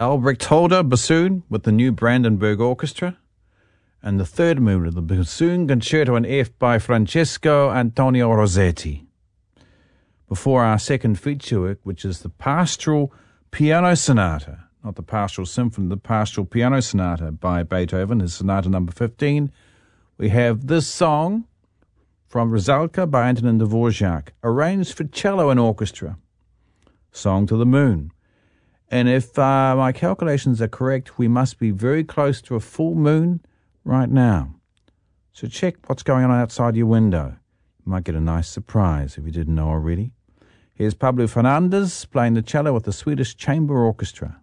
Albrecht Holder bassoon with the new Brandenburg Orchestra, and the third movement of the Bassoon Concerto in F by Francesco Antonio Rossetti. Before our second feature work, which is the Pastoral Piano Sonata, not the Pastoral Symphony, the Pastoral Piano Sonata by Beethoven, his Sonata number 15, we have this song from Rusalka by Antonin Dvorak, arranged for cello and orchestra, Song to the Moon. And if my calculations are correct, we must be very close to a full moon right now. So check what's going on outside your window. You might get a nice surprise if you didn't know already. Here's Pablo Fernandez playing the cello with the Swedish Chamber Orchestra.